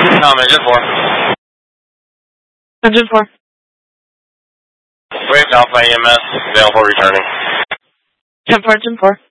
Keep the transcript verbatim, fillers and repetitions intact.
No, engine four. Engine four. Wave Alpha E M S, available returning. ten four, engine four.